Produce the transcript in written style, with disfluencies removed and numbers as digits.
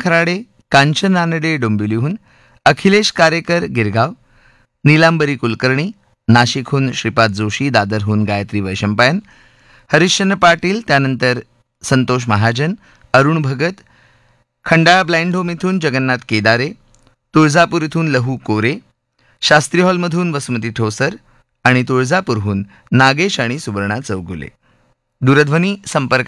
खराडे, कांचन नानडे डोंबिवलीहून, अखिलेश कारेकर गिरगाव, नीलांबरी कुलकर्णी नाशिकहून, श्रीपाद जोशी दादरहून, गायत्री वैशंपायन, हरिश्चंद्र पाटील, त्यानंतर Santosh Mahajan, Arun Bhagat, Khandala blind home इथून जगन्नाथ केदारे, तुळजापूर इथून लहू कोरे, शास्त्री हॉलमधून वसुमती ठोसर आणि तुळजापूरहून नागेश आणि सुवर्णा चौगुले. दूरध्वनी संपर्क